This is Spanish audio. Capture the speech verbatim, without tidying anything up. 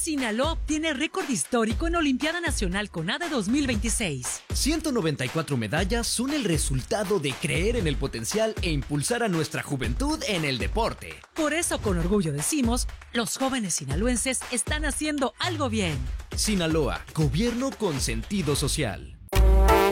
Sinaloa obtiene récord histórico en Olimpiada Nacional CONADE dos mil veintiséis. ciento noventa y cuatro medallas son el resultado de creer en el potencial e impulsar a nuestra juventud en el deporte. Por eso, con orgullo decimos, los jóvenes sinaloenses están haciendo algo bien. Sinaloa, gobierno con sentido social.